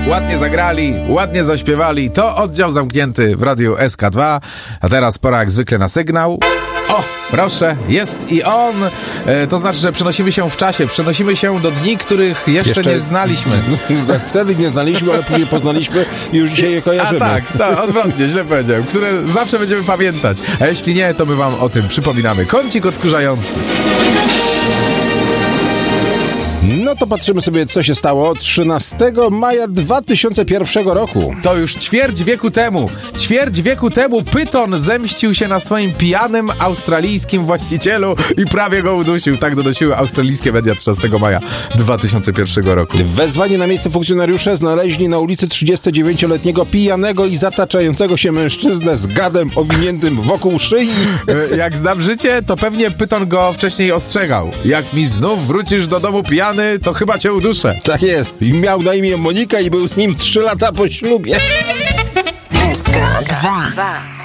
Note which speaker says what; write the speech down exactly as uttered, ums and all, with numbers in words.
Speaker 1: ładnie zagrali, ładnie zaśpiewali. To oddział zamknięty w radiu S K dwa. A teraz pora jak zwykle na sygnał. O, proszę, jest i on. E, to znaczy, że przenosimy się w czasie. Przenosimy się do dni, których jeszcze, jeszcze nie znaliśmy.
Speaker 2: Wtedy nie znaliśmy, ale później poznaliśmy i już dzisiaj je kojarzymy.
Speaker 1: A tak, tak, odwrotnie, źle powiedziałem. Które zawsze będziemy pamiętać. A jeśli nie, to my wam o tym przypominamy. Kącik odkurzający.
Speaker 2: No to patrzymy sobie, co się stało trzynastego maja dwa tysiące pierwszego roku.
Speaker 1: To już ćwierć wieku temu. Ćwierć wieku temu Pyton zemścił się na swoim pijanym australijskim właścicielu i prawie go udusił. Tak donosiły australijskie media trzynastego maja dwa tysiące pierwszego roku.
Speaker 2: Wezwanie na miejsce funkcjonariusze znaleźli na ulicy trzydziestodziewięcioletniego pijanego i zataczającego się mężczyznę z gadem owiniętym wokół szyi.
Speaker 1: Jak znam życie, to pewnie Pyton go wcześniej ostrzegał. Jak mi znów wrócisz do domu pijany, to chyba cię uduszę.
Speaker 2: Tak jest. I miał na imię Monika i był z nim trzy lata po ślubie.
Speaker 3: S K dwa.